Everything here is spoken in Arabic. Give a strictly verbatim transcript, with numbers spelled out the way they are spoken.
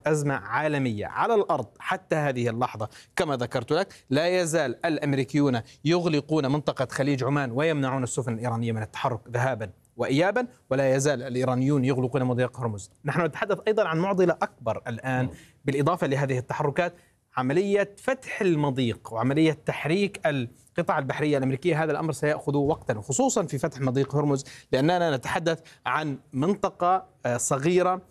أزمة عالمية على الأرض حتى هذه اللحظة. كما ذكرت لك، لا يزال الأمريكيون يغلقون منطقة خليج عمان ويمنعون السفن الإيرانية من التحرك ذهابا وإيابا، ولا يزال الإيرانيون يغلقون مضيق هرمز. نحن نتحدث أيضا عن معضلة أكبر الآن بالإضافة لهذه التحركات، عملية فتح المضيق وعملية تحريك القطع البحرية الأمريكية. هذا الأمر سيأخذ وقتا، خصوصا في فتح مضيق هرمز، لأننا نتحدث عن منطقة صغيرة